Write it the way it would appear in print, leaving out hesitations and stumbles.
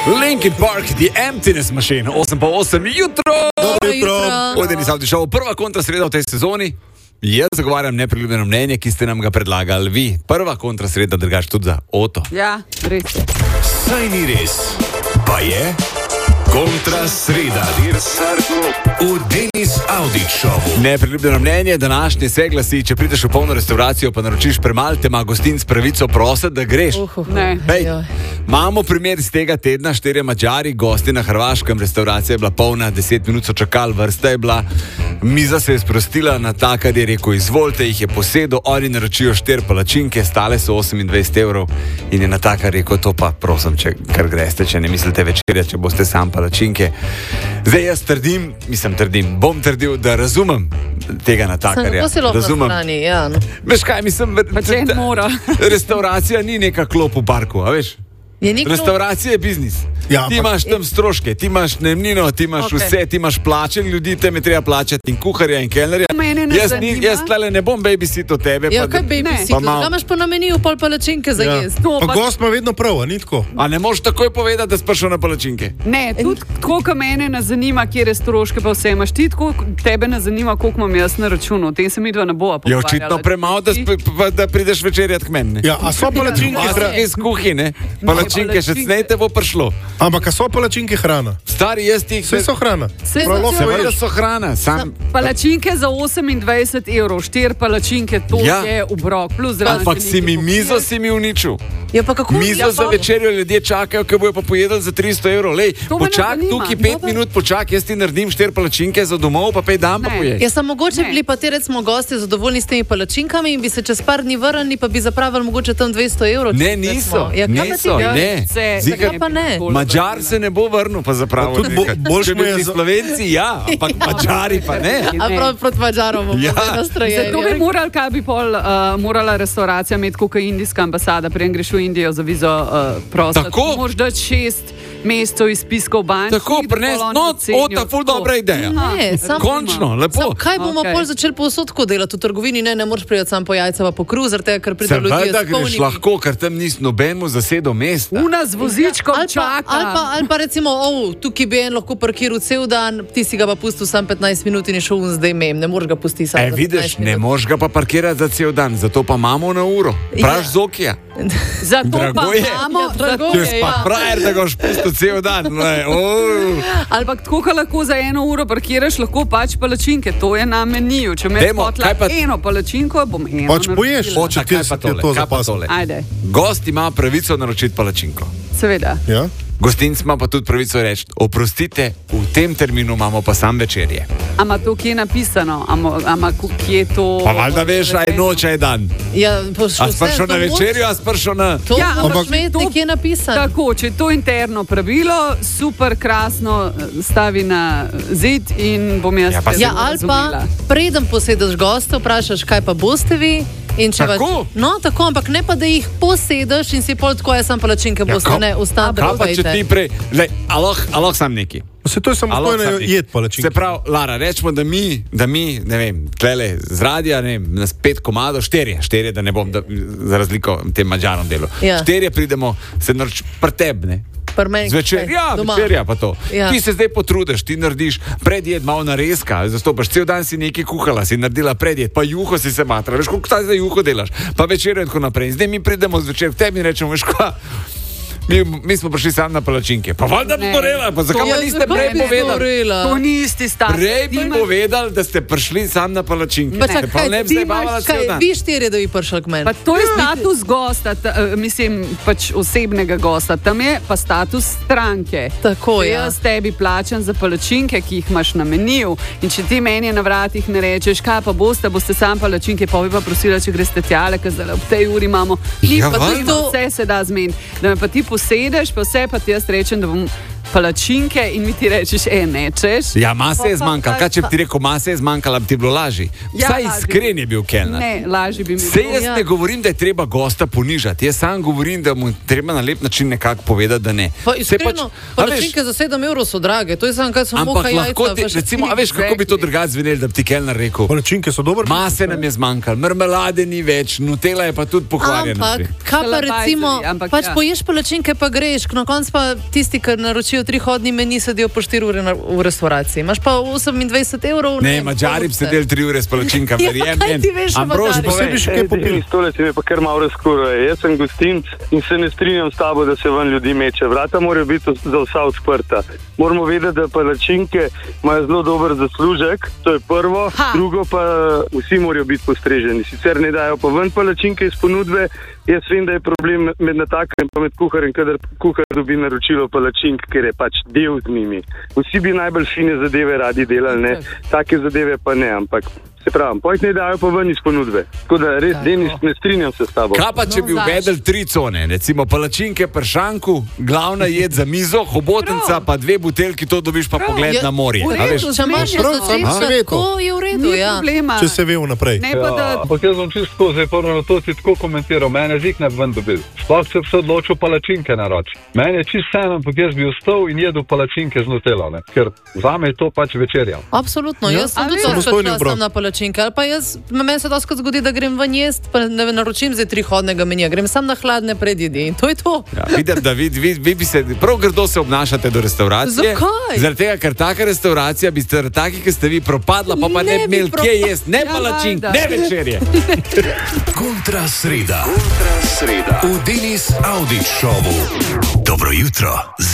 Linkin Park, The Emptiness Machine, 8:08 jutro. Dobro jutro. Vodeni Savdi Show, prva kontrasreda v tej sezoni. Jaz zagovarjam nepriljubljeno mnenje, ki ste nam ga predlagali vi. Prva kontrasreda, drugače tudi za Oto. Ja, res je. Saj ni res, pa je kontrasreda. V Denis Audić Showu. Nepriljubljeno mnenje današnje se glasi: če prideš v polno restauracijo, pa naročiš premalo, te ima gostinc pravico prositi, da greš. Ne. Hej, imamo primer iz tega tedna, 4 Madžari, gosti na Hrvaškem, restauracija je bila polna, 10 minut so čakali, vrsta je bila, miza se je sprostila, natakar je rekel, izvolite, jih je posedel, oni naročijo 4 palačinke, stale so 28 evrov in je natakar rekel, to pa prosim, če kar greste, če ne mislite večerja, če boste sam palačinke. Zdaj jaz bom trdil, da razumem tega natakarja. Razumem. Ja. Veš kaj, mislim, Pačen mora. restauracija ni neka klop v parku, a veš? Restauracija je biznis. Ja, ti imaš tam stroške, ti imaš najemnino, ti imaš vse, ti imaš plače ljudi, te mi treba plačati in kuharja in kelnerja. Jaz tlele ne bom babysit od tebe. Ja, kaj babysit? Kaj imaš pa na meniju pol palačinke za jesti? Pa gost ima vedno prav, a ni tako? A ne moš takoj povedati, da si prišel na palačinke? Ne, tudi koliko mene ne zanima, kje stroške pa vse imaš. Ti tako tebe ne zanima, koliko imam jaz na računu. O tem se midva ne bova pogovarjala. Je očitno premalo, da prideš večerjat k meni. Ja, a so palačinke iz kuhine? Palačinke še cnejte bo prišlo. Ampak a so palačinke hrana? Stari, jaz ti... Vse so hrana. Seveda so hrana. Palačinke za 28 evrov, 4 palačinke, to je obrok. Ampak si mi uničil. Ja, pa kako? Mizo za večerjo ljudje čakajo, ker bojo pa pojedali za 300 evrov. Lej, počak, tukaj 5 minut počak, jaz ti naredim 4 palačinke za domov, pa 5 dan pa poješ. Ja, samo mogoče bili pa ti recimo gosti zadovoljni s temi palačinkami in bi se čez par dni vrnili, pa bi zapravili mogoče tam 200 evrov. Ne, niso. Zakaj pa ne? Madžar se ne bo vrnil, pa zapravo. Če bi ti Slovenci, ja, ampak Madžari pa ne. A prav proti Madžarom bomo nastrojeni. Zato bi morali, kaj bi morala restauracija imeti, kot indijska ambasada, preden greš v Indijo za vizo prositi. Tako? Moraš dati 6 mesecev izpiskov bančnih. Tako, prines, Ota, ful dobra ideja. Končno, lepo. Kaj bomo pol začeli povsod tako delati v trgovini? Ne moreš prijeti sam po jajca pa po kruh, zaradi tega, ker pride ljudje s polnimi. Seveda greš lahko, ker tam nisi nobenemu zasedel mesta. Una z vozičkom čaka. Ali pa recimo, tukaj bi en lahko parkiral cel dan, ti si ga pa pustil sam 15 minut in je šel zdaj mem, ne moreš ga pustiti sam 15 minut. Vidiš, ne moreš ga pa parkirati za cel dan, zato pa imamo na uro. Praš Zokija. Zato pa imamo, Če pa frajer, da ga boš pustil cel dan. Ali pa tako, ko lahko za 1 uro parkiraš, lahko pač palačinke, to je na meniju. Če me spotla eno palačinko, bom eno. Pač poješ, če ti je to zapasilo. Ajde. Gost ima pravico naročiti palačinko. Seveda. Ja? Gostinc ima pa tudi pravico reči, oprostite, v tem terminu imamo pa sam večerje. Ama to kje je napisano? Ama kje je to... Pa valjda veš, aj noč, aj dan. Ja, a spršel na večerjo, a spršel na... To moraš imeti nekje napisano. Tako, če je to interno pravilo, super, krasno, stavi na zid in bom jaz ali pa preden posedeš goste, vprašaš, kaj pa boste vi. Tako? Tako, ampak ne pa, da jih posedeš in si pol tako, jaz sam palačinke boste, ne, ostane. Kaj pa, če ti prej... Aloh sam neki. Se to je samo stojno jed palačinke. Se pravi, Lara, rečemo, da mi, ne vem, tlele z radija, ne vem, nas 5 komadov, 4, da ne bom za razliko tem Madžarom delu. 4 pridemo, se naroč pretebne. Zvečer, večerja pa to. Ti se zdaj potrudiš, ti narediš predjed, malo narezka, zastopaš, cel dan si nekaj kuhala, si naredila predjed, pa juho si se matra, veš, koliko zdaj juho delaš, pa večer in tako naprej. Zdaj mi pridemo zvečer k tebi in rečemo, veš kva, mi smo prišli sam na palačinke. Pa valjda bi morela, pa zakaj pa niste prej povedali? To ni isti status. Prej bi povedali, da ste prišli sam na palačinke. Pa ne bi zdaj bavala cel dan. Vi 4, da bi prišli k meni. Pa to je status gosta, mislim, pač osebnega gosta. Tam je pa status stranke. Tako je. Jaz tebi plačam za palačinke, ki jih imaš na meniju. In če ti meni na vratih ne rečeš, kaj pa boste sam palačinke, pa bi pa prosila, če greste tjale, ker zdaj ob tej uri imamo. Vse se da zmeniti. Da me pa ti posedeš, pa vse pa ti jaz rečem, da bom palačinke in mi ti rečeš, nečeš. Ja, mase je zmanjkalo. Kaj če bi ti rekel, mase je zmanjkalo, bi ti bilo lažje? Vsaj iskren je bil kelner. Ne, lažje bi mi bilo. Sej jaz ne govorim, da je treba gosta ponižati. Jaz sam govorim, da mu treba na lep način nekako povedati, da ne. Pa iskreno, palačinke za 7 evrov so drage. To je samo, kaj so moka jajca. Ampak lahko ti, recimo, a veš, kako bi to drugače zveneli, da bi ti kelner rekel? Palačinke so dobre. Mase nam je zmanjkalo, marmelade ni več, Nutella je pa tudi pokvarjena. Ampak, kaj pa recimo, pač poješ palačinke pa greš, na koncu pa tisti, ki naročijo 3-hodni meni, sedijo po 4 ure v restauraciji. Imaš pa 28 evrov. Ne, Madžari bi sedeli 3 ure s palačinkami. Kaj ti veš, Ambrož, povej, še kaj popili. Tole si me pa kar malo razkuruje. Jaz sem gostinc in se ne strinjam s tabo, da se ven ljudi meče. Vrata morajo biti za vsa odprta. Moramo vedeti, da palačinke imajo zelo dober zaslužek, to je prvo. Drugo pa vsi morajo biti postreženi. Sicer ne dajo pa ven palačinke iz ponudbe. Jaz vem, da je problem med natakarjem pa med kuharjem, kadar kuhar dobi naročilo palačink, ker je pač del z njimi. Vsi bi najbolj fine zadeve radi delali, ne? Take zadeve pa ne, ampak se pravim, pojď ne dajo pa ven iz ponudbe. Tako da res, Denis, ne strinjam se s tabo. Kaj pa, če bi uvedeli 3 cone? Recimo palačinke, pršanku, glavna jed za mizo, hobotenca, pa 2 buteljki, to dobiš pa pogled na morje. V redu, če imaš to je v redu, ja. Če se ve vnaprej. Ampak jaz bom čisto zdaj prvo na to si tako komentiral. Mene zik ne bi ven dobil. Sploh se bi se odločil palačinke naroči. Meni je čisto vseeno, ampak jaz bi ostal in jedel palačinke z Nutella, ne? Ker zame je to pač večerja. Absolutno, jaz sem tudi na palačinke. Ali pa jaz, meni se doskrat zgodi, da grem ven jest, pa ne naročim zdaj 3-hodnega menija, grem sam na hladne predjedi in to je to. Ja, vidim, da vi bi se, prav grdo se obnašate do restauracije. Zakaj? Zaradi tega, ker taka restauracija bi ste taki, ki ste vi propadla, pa ne bi imeli kje jest, ne palačink, ne večerje. Kontra sreda. V Denis Audić Showu. Dobro jutro.